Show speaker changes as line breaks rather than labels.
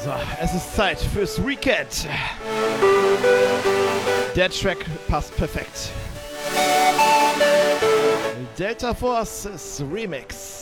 So, es ist Zeit fürs Recap. Der Track passt perfekt. Delta Forces Remix.